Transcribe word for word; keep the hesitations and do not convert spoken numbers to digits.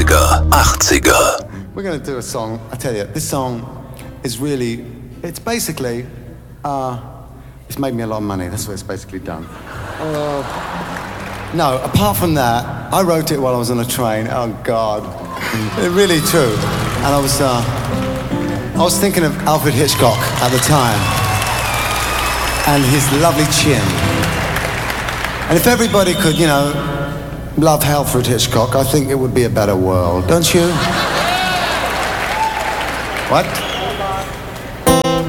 siebziger, achtziger. We're going to do a song. I tell you, this song is really, it's basically, uh, it's made me a lot of money. That's what it's basically done. Uh, no, apart from that, I wrote it while I was on a train. Oh God, it's really true. And I was, uh, I was thinking of Alfred Hitchcock at the time and his lovely chin. And if everybody could, you know, love Alfred Hitchcock, I think it would be a better world, don't you? What?